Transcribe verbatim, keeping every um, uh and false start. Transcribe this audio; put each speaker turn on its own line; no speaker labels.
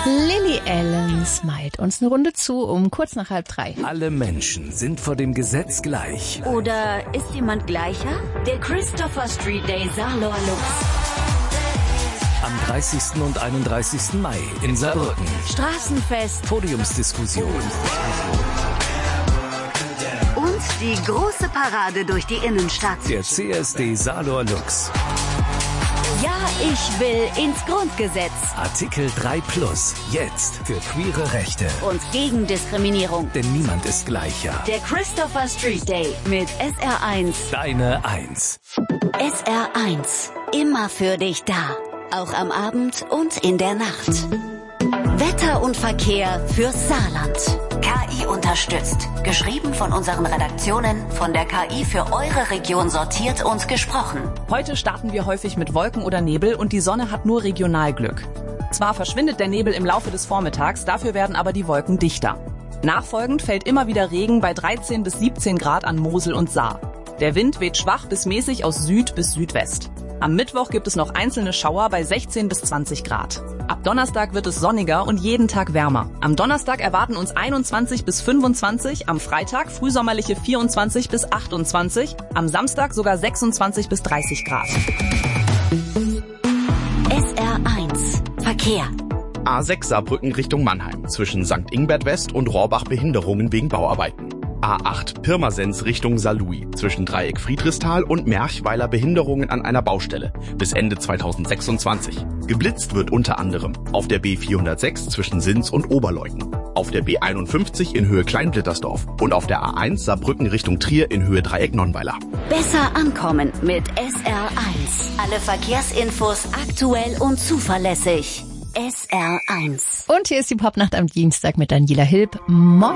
Lily Allen smilet uns eine Runde zu um kurz nach halb drei.
Alle Menschen sind vor dem Gesetz gleich.
Oder ist jemand gleicher? Der Christopher Street Day Saarloher Lux.
Am dreißigsten und einunddreißigsten Mai in Saarbrücken.
Straßenfest.
Podiumsdiskussion.
Und die große Parade durch die Innenstadt.
Der C S D Saarloher Lux.
Ja, ich will ins Grundgesetz.
Artikel drei plus. Jetzt für queere Rechte.
Und gegen Diskriminierung.
Denn niemand ist gleicher.
Der Christopher Street Day mit S R eins.
Deine Eins.
S R eins. Immer für dich da. Auch am Abend und in der Nacht. Wetter und Verkehr fürs Saarland. K I unterstützt. Geschrieben von unseren Redaktionen, von der K I für eure Region sortiert und gesprochen.
Heute starten wir häufig mit Wolken oder Nebel und die Sonne hat nur Regionalglück. Zwar verschwindet der Nebel im Laufe des Vormittags, dafür werden aber die Wolken dichter. Nachfolgend fällt immer wieder Regen bei dreizehn bis siebzehn Grad an Mosel und Saar. Der Wind weht schwach bis mäßig aus Süd bis Südwest. Am Mittwoch gibt es noch einzelne Schauer bei sechzehn bis zwanzig Grad. Ab Donnerstag wird es sonniger und jeden Tag wärmer. Am Donnerstag erwarten uns einundzwanzig bis fünfundzwanzig, am Freitag frühsommerliche vierundzwanzig bis achtundzwanzig, am Samstag sogar sechsundzwanzig bis dreißig Grad.
S R eins. Verkehr.
A sechs Saarbrücken Richtung Mannheim. Zwischen Sankt Ingbert West und Rohrbach Behinderungen wegen Bauarbeiten. A acht Pirmasens Richtung Saarlouis. Zwischen Dreieck Friedrichsthal und Merchweiler Behinderungen an einer Baustelle. Bis Ende zweitausendsechsundzwanzig. Geblitzt wird unter anderem auf der B vierhundertsechs zwischen Sins und Oberleuten. Auf der B einundfünfzig in Höhe Kleinblittersdorf. Und auf der A eins Saarbrücken Richtung Trier in Höhe Dreieck Nonnweiler.
Besser ankommen mit S R eins. Alle Verkehrsinfos aktuell und zuverlässig. S R eins.
Und hier ist die Popnacht am Dienstag mit Daniela Hilb. Moin.